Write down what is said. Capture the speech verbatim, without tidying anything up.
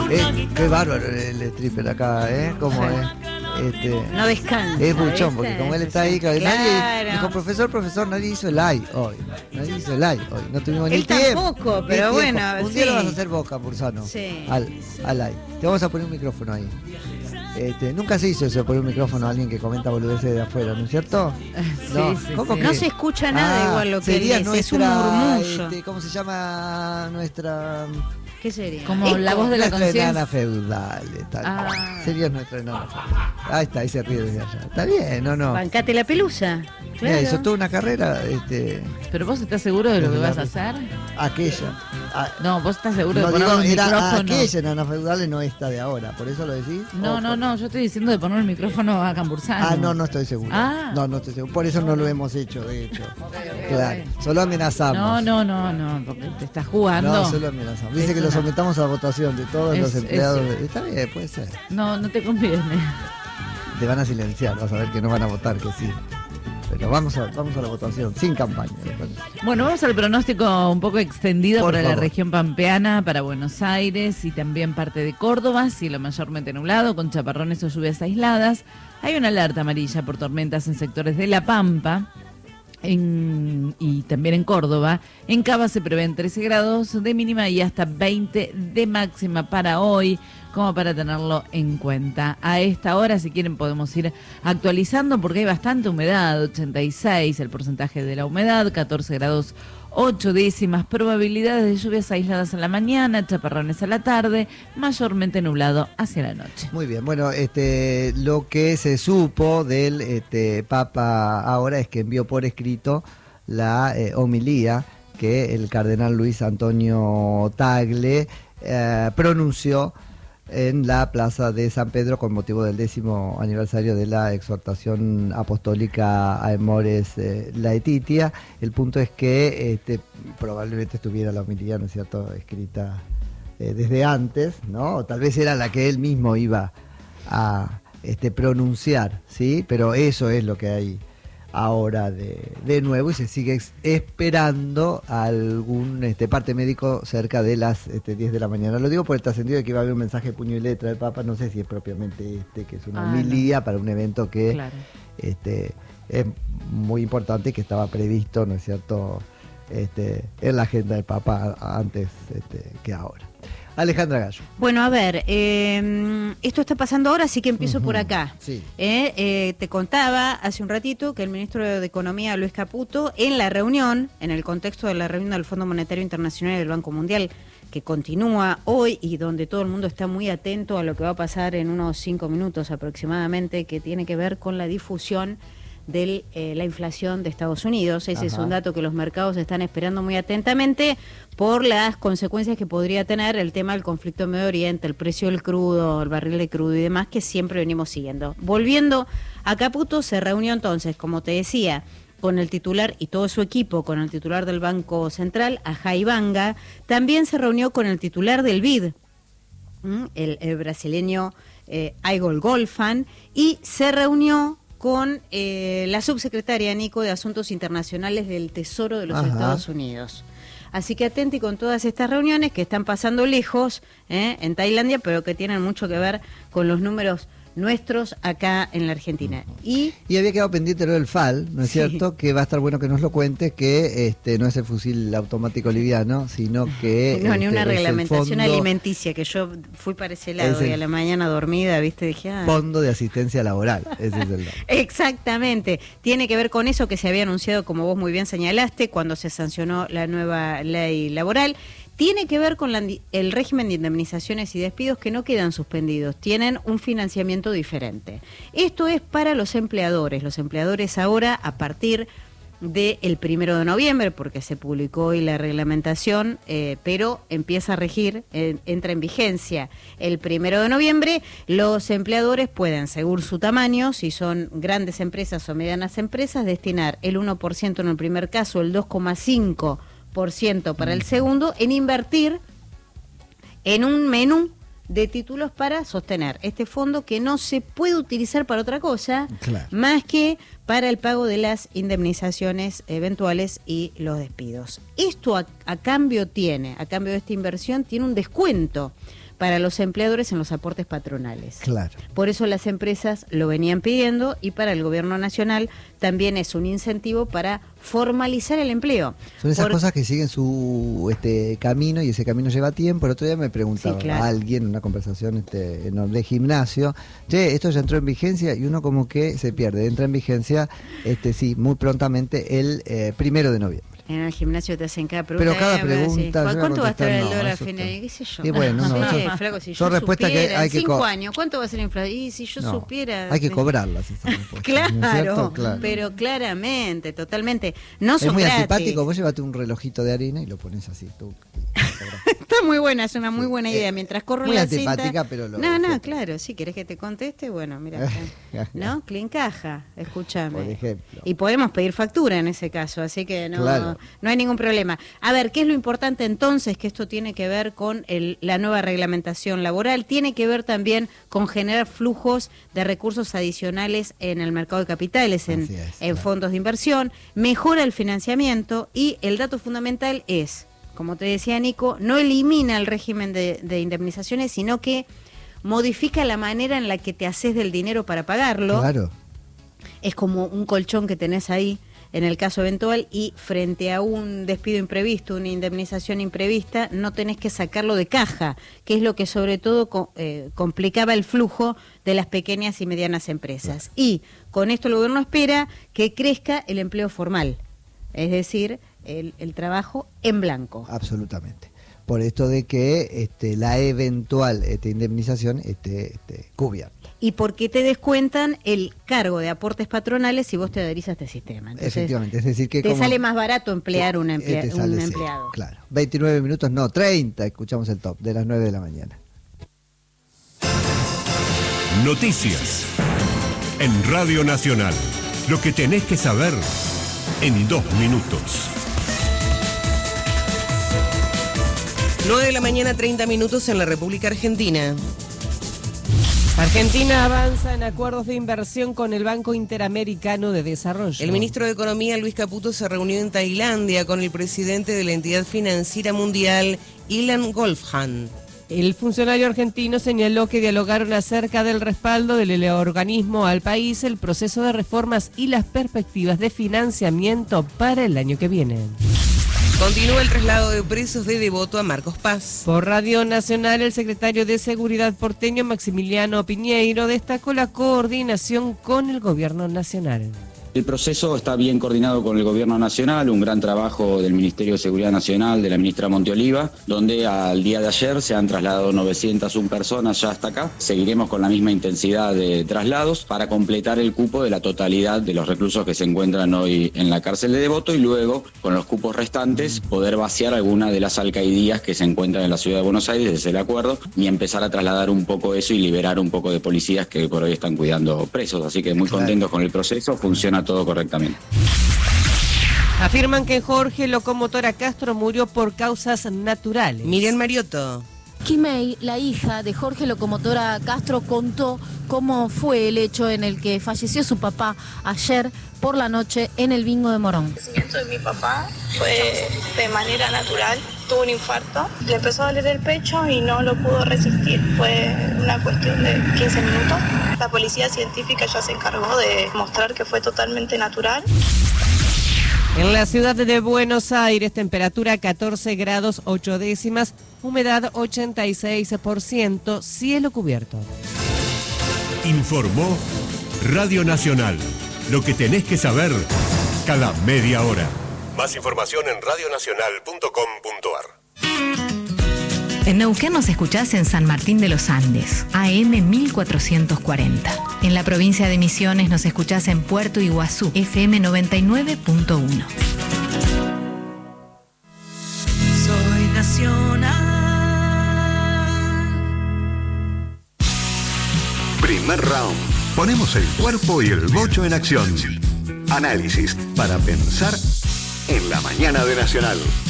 Eh, qué bárbaro el stripper acá, ¿eh? ¿Cómo es? Este, no descansa. Es buchón, ¿viste? porque como él está ahí, claro. Nadie dijo, profesor, profesor, nadie hizo el live hoy. Nadie hizo el live hoy. No tuvimos él ni tiempo. tampoco, pero bueno. Un día sí. lo vas a hacer vos, Campuzano. Sí. Al, al live. Te vamos a poner un micrófono ahí. Este, nunca se hizo eso, poner un micrófono a alguien que comenta boludeces de afuera, ¿no es cierto? Sí, no, sí, ¿cómo sí. Que? No se escucha nada ah, igual lo que él dice, nuestra, es un murmullo. Este, ¿cómo se llama nuestra? ¿Qué sería? Como Eco, la voz de la nuestra conciencia. enana feudal. Ah. Sería nuestra enana feudal. Ahí está, ahí se ríe desde allá. Está bien, ¿no? no. Bancate la pelusa. Claro. Mira, hizo toda una carrera. Este, ¿Pero vos estás seguro de lo que vas a hacer? Aquella. A, no, vos estás seguro no, de poner digo, el era micrófono. Aquella enana feudal, no esta de ahora. ¿Por eso lo decís? No, no, no. Yo estoy diciendo de poner el micrófono a Cambursano. Ah, no, no estoy seguro. Ah. No, no estoy seguro. Por eso no lo hemos hecho, de hecho. Okay, okay, claro. okay. Solo amenazamos. No, no, no, no. Porque te estás jugando. No, solo amenazamos. Dice es que una... lo sometamos a votación de todos es, los empleados. es... De... Está bien, puede ser. No, no te conviene. Te van a silenciar, vas a ver que no van a votar que sí. Pero vamos a, vamos a la votación, sin campaña. Bueno, vamos al pronóstico un poco extendido Por para favor. la región pampeana, para Buenos Aires y también parte de Córdoba, cielo mayormente nublado, con chaparrones o lluvias aisladas. Hay una alerta amarilla por tormentas en sectores de La Pampa en, y también en Córdoba. En Cava se prevén trece grados de mínima y hasta veinte de máxima para hoy, como para tenerlo en cuenta. A esta hora, si quieren, podemos ir actualizando porque hay bastante humedad, ochenta y seis el porcentaje de la humedad, catorce grados ocho décimas, probabilidades de lluvias aisladas en la mañana, chaparrones a la tarde, mayormente nublado hacia la noche. Muy bien, bueno, este, lo que se supo del este, Papa ahora es que envió por escrito la eh, homilía que el cardenal Luis Antonio Tagle eh, pronunció en la plaza de San Pedro con motivo del décimo aniversario de la exhortación apostólica a Amores eh, Laetitia. El punto es que este, probablemente estuviera la homilía, ¿no es cierto?, escrita eh, desde antes, ¿no? O tal vez era la que él mismo iba a este, pronunciar, ¿sí? Pero eso es lo que hay ahora de, de nuevo y se sigue ex- esperando algún este, parte médico cerca de las este, diez de la mañana. Lo digo por el trascendido de que iba a haber un mensaje de puño y letra del Papa, no sé si es propiamente este, que es una Ah, homilía no. para un evento que claro. este, es muy importante, que estaba previsto, ¿no es cierto?, este, en la agenda del Papa antes este, que ahora. Alejandra Gallo. Bueno, a ver, eh, esto está pasando ahora, así que empiezo uh-huh. por acá. Sí. Eh, eh, te contaba hace un ratito que el ministro de Economía, Luis Caputo, en la reunión, en el contexto de la reunión del Fondo Monetario Internacional y del Banco Mundial, que continúa hoy y donde todo el mundo está muy atento a lo que va a pasar en unos cinco minutos aproximadamente, que tiene que ver con la difusión de eh, la inflación de Estados Unidos. Ese Ajá. es un dato que los mercados están esperando muy atentamente por las consecuencias que podría tener el tema del conflicto en Medio Oriente, el precio del crudo, el barril de crudo y demás, que siempre venimos siguiendo. Volviendo a Caputo, se reunió entonces, como te decía, con el titular y todo su equipo, con el titular del Banco Central, Ajay Banga. También se reunió con el titular del B I D, el, el brasileño eh, Aigol Golfan, y se reunió con eh, la subsecretaria Nico de Asuntos Internacionales del Tesoro de los Ajá. Estados Unidos. Así que atenti con todas estas reuniones que están pasando lejos eh, en Tailandia, pero que tienen mucho que ver con los números nuestros acá en la Argentina. Y, y había quedado pendiente lo del F A L, ¿no es sí. cierto? Que va a estar bueno que nos lo cuentes, que este no es el fusil automático liviano, sino que... No, este, ni una reglamentación fondo, alimenticia, que yo fui para ese lado y a la mañana dormida, ¿viste? Dije, ah. Fondo de asistencia laboral, ese es el nombre. Exactamente. Tiene que ver con eso que se había anunciado, como vos muy bien señalaste, cuando se sancionó la nueva ley laboral. Tiene que ver con la, el régimen de indemnizaciones y despidos que no quedan suspendidos, tienen un financiamiento diferente. Esto es para los empleadores. Los empleadores ahora, a partir del primero de noviembre, porque se publicó hoy la reglamentación, eh, pero empieza a regir, eh, entra en vigencia el primero de noviembre, los empleadores pueden, según su tamaño, si son grandes empresas o medianas empresas, destinar el uno por ciento en el primer caso, el dos coma cinco por ciento por ciento para el segundo, en invertir en un menú de títulos para sostener este fondo que no se puede utilizar para otra cosa, claro, más que para el pago de las indemnizaciones eventuales y los despidos. Esto a, a cambio tiene, a cambio de esta inversión, tiene un descuento para los empleadores en los aportes patronales. Claro. Por eso las empresas lo venían pidiendo y para el gobierno nacional también es un incentivo para formalizar el empleo. Son esas Por... cosas que siguen su este camino y ese camino lleva tiempo. El otro día me preguntaba Sí, claro. a alguien en una conversación este, en de gimnasio, che, esto ya entró en vigencia, y uno como que se pierde. Entra en vigencia, este sí, muy prontamente el eh, primero de noviembre. En el gimnasio te hacen cada pregunta. Pero cada eh, pregunta, sí. yo ¿Cuánto va a estar el no, dólar eso final? está- ¿Qué sé yo? Y bueno, no, Sí, son- flaco, si son yo respuestas que supiera, hay en que cinco co- años, ¿cuánto va a ser la inflación? Y si yo No, supiera... hay que cobrarlas esas respuestas, Claro, ¿no es cierto? Claro. pero claramente, totalmente. No Es son muy gratis. antipático, vos llévate un relojito de harina y lo pones así, tú. Está muy buena, es una muy Sí. buena idea. Eh, Mientras corro muy la antipática, cinta... pero lo- No, no, sí. claro, si querés que te conteste, bueno, mira. acá. ¿No? Clean caja, escúchame. Por ejemplo. Y podemos pedir factura en ese caso, así que no, Claro. no hay ningún problema. A ver, ¿qué es lo importante entonces? Que esto tiene que ver con el- la nueva reglamentación laboral, tiene que ver también con generar flujos de recursos adicionales en el mercado de capitales, en, Así es, en claro. fondos de inversión, mejora el financiamiento y el dato fundamental es, como te decía Nico, no elimina el régimen de, de indemnizaciones, sino que modifica la manera en la que te haces del dinero para pagarlo. Claro. Es como un colchón que tenés ahí en el caso eventual y frente a un despido imprevisto, una indemnización imprevista, no tenés que sacarlo de caja, que es lo que sobre todo co- eh, complicaba el flujo de las pequeñas y medianas empresas. Y con esto el gobierno espera que crezca el empleo formal, es decir, el, el trabajo en blanco. Absolutamente. Por esto de que este, la eventual este, indemnización esté este, cubierta. Y porque te descuentan el cargo de aportes patronales si vos te adherís a este sistema. Entonces, Efectivamente, es decir que te como- sale más barato emplear un, emplea- Este un sale cero, empleado. claro. veintinueve minutos, no, treinta, escuchamos el top de las nueve de la mañana. Noticias en Radio Nacional. Lo que tenés que saber en dos minutos. nueve de la mañana, treinta minutos en la República Argentina. Argentina avanza en acuerdos de inversión con el Banco Interamericano de Desarrollo. El ministro de Economía, Luis Caputo, se reunió en Tailandia con el presidente de la entidad financiera mundial, Ilan Golfhan. El funcionario argentino señaló que dialogaron acerca del respaldo del organismo al país, el proceso de reformas y las perspectivas de financiamiento para el año que viene. Continúa el traslado de presos de Devoto a Marcos Paz. Por Radio Nacional, el secretario de Seguridad porteño, Maximiliano Piñeiro, destacó la coordinación con el gobierno nacional. El proceso está bien coordinado con el Gobierno Nacional, un gran trabajo del Ministerio de Seguridad Nacional, de la ministra Monteoliva, donde al día de ayer se han trasladado novecientas una personas ya hasta acá. Seguiremos con la misma intensidad de traslados para completar el cupo de la totalidad de los reclusos que se encuentran hoy en la cárcel de Devoto y luego, con los cupos restantes, poder vaciar alguna de las alcaidías que se encuentran en la ciudad de Buenos Aires, desde el acuerdo, y empezar a trasladar un poco eso y liberar un poco de policías que por hoy están cuidando presos. Así que muy contentos con el proceso, funciona todo correctamente. Afirman que Jorge Locomotora Castro murió por causas naturales. Miriam Mariotto. Kimei, la hija de Jorge Locomotora Castro, contó cómo fue el hecho en el que falleció su papá ayer por la noche en el bingo de Morón. El fallecimiento de mi papá fue de manera natural, tuvo un infarto, le empezó a doler el pecho y no lo pudo resistir, fue una cuestión de quince minutos. La policía científica ya se encargó de mostrar que fue totalmente natural. En la ciudad de Buenos Aires, temperatura catorce grados ocho décimas, humedad ochenta y seis por ciento, cielo cubierto. Informó Radio Nacional. Lo que tenés que saber cada media hora. Más información en radionacional punto com punto ar. En Neuquén nos escuchás en San Martín de los Andes, A M mil cuatrocientos cuarenta. En la provincia de Misiones nos escuchás en Puerto Iguazú, F M noventa y nueve punto uno. Soy nacional. Primer round. Ponemos el cuerpo y el bocho en acción. Análisis para pensar en la mañana de Nacional.